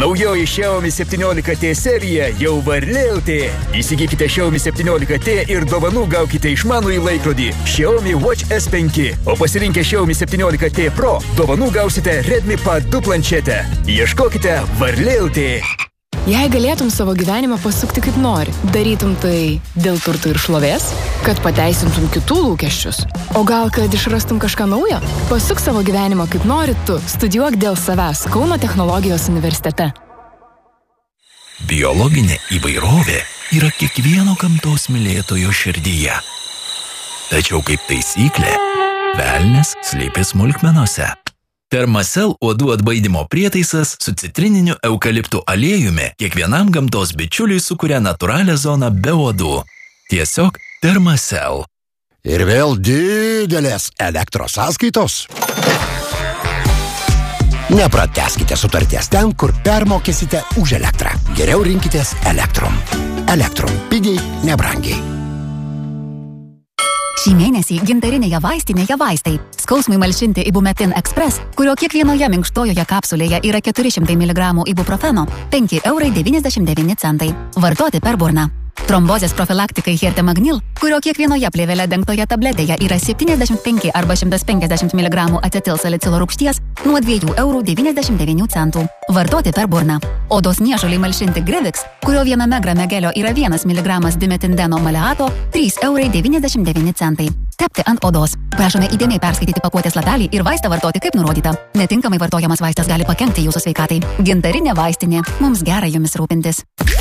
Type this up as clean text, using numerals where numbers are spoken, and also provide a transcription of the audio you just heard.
Naujoji Xiaomi 17T serija jau varlė.lt. Įsigykite Xiaomi 17T ir dovanų gaukite išmanųjį laikrodį Xiaomi Watch S5. O pasirinkę Xiaomi 17T Pro, dovanų gausite Redmi Pad 2 planšetę. Ieškokite varlė.lt. Jei galėtum savo gyvenimą pasukti kaip nori, darytum tai dėl turtų ir šlovės, kad pateisintum kitų lūkesčius. O gal, kad išrastum kažką naujo? Pasuk savo gyvenimą kaip nori tu, studijuok dėl savęs Kauno technologijos universitete. Biologinė įvairovė yra kiekvieno gamtos mylėtojo širdyje. Tačiau kaip taisyklė, velnias slypi smulkmenose. Thermacell uodų atbaidymo prietaisas su citrininiu eukaliptų aliejumi kiekvienam gamtos bičiuliui sukuria natūralią zoną be uodų. Tiesiog Thermacell. Ir vėl didelės elektros sąskaitos. Nepratęskite sutarties ten, kur permokėsite už elektrą. Geriau rinkitės Elektrum. Elektrum. Pigiai, nebrangiai. Šį mėnesį gintarinėje vaistinėje vaistai. Skausmui malšinti Ibumetin Express, kurio kiekvienoje minkštojoje kapsulėje yra 400 mg ibuprofeno, 5,99 €. Vartoti per burną. Trombozės profilaktikai Hertemagnil, kurio kiekvienoje plėvele dengtoje tabletėje yra 75 arba 150 mg acetilsalicilo rūgšties, nuo 2,99 €. Vartoti per burną. Odos niežuliai malšinti Grevix, kurio viename grame gelio yra 1 mg dimetindeno maleato, 3,99 €. Tepti ant odos. Prašome įdėmiai perskaityti pakuotės lapelį ir vaistą vartoti kaip nurodyta. Netinkamai vartojamas vaistas gali pakenkti jūsų sveikatai. Gintarinė vaistinė. Mums gera jumis rūpintis.